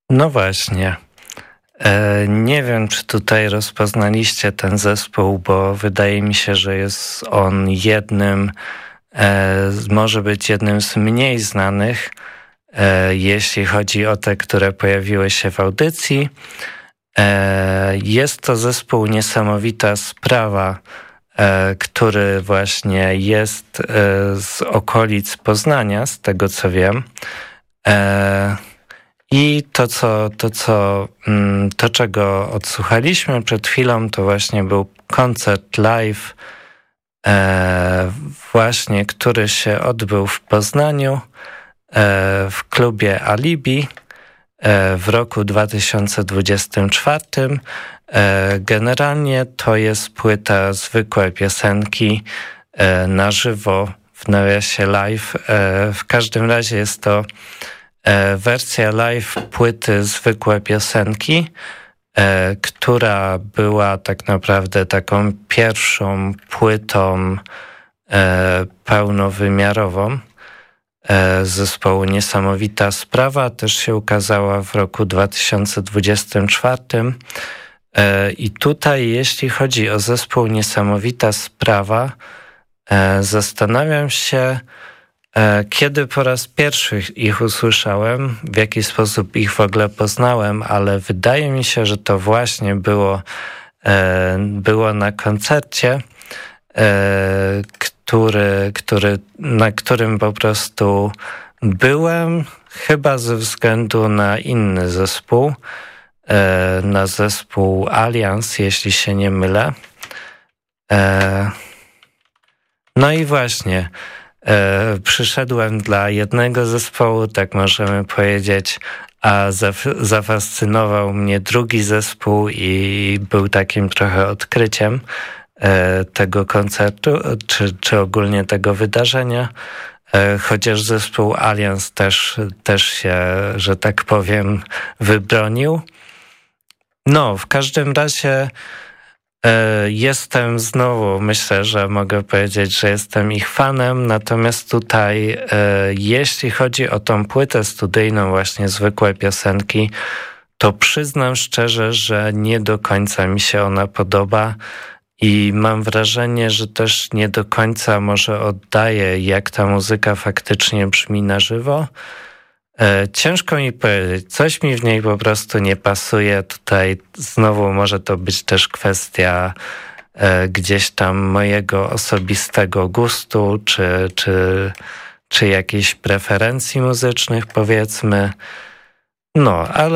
No właśnie. Nie wiem, czy tutaj rozpoznaliście ten zespół, bo wydaje mi się, że jest on może być jednym z mniej znanych, jeśli chodzi o te, które pojawiły się w audycji. Jest to zespół Niesamowita Sprawa, który właśnie jest z okolic Poznania, z tego co wiem. I to, czego odsłuchaliśmy przed chwilą, to właśnie był koncert live, właśnie, który się odbył w Poznaniu, w klubie Alibi w roku 2024. Generalnie to jest płyta zwykłe piosenki na żywo, w nawiasie live. W każdym razie jest to wersja live płyty zwykłe piosenki, która była tak naprawdę taką pierwszą płytą pełnowymiarową zespołu Niesamowita Sprawa. Też się ukazała w roku 2024. I tutaj, jeśli chodzi o zespół Niesamowita Sprawa, zastanawiam się, kiedy po raz pierwszy ich usłyszałem, w jaki sposób ich w ogóle poznałem, ale wydaje mi się, że to właśnie było na koncercie, na którym po prostu byłem, chyba ze względu na inny zespół, na zespół Alians, jeśli się nie mylę. No i właśnie, przyszedłem dla jednego zespołu, tak możemy powiedzieć, a zafascynował mnie drugi zespół i był takim trochę odkryciem tego koncertu, czy ogólnie tego wydarzenia, chociaż zespół Alians też się, że tak powiem, wybronił. No, w każdym razie jestem znowu, myślę, że mogę powiedzieć, że jestem ich fanem, natomiast tutaj jeśli chodzi o tą płytę studyjną, właśnie zwykłe piosenki, to przyznam szczerze, że nie do końca mi się ona podoba i mam wrażenie, że też nie do końca może oddaje, jak ta muzyka faktycznie brzmi na żywo. Ciężko mi powiedzieć, coś mi w niej po prostu nie pasuje. Tutaj znowu może to być też kwestia gdzieś tam mojego osobistego gustu, czy jakichś preferencji muzycznych, powiedzmy. No, ale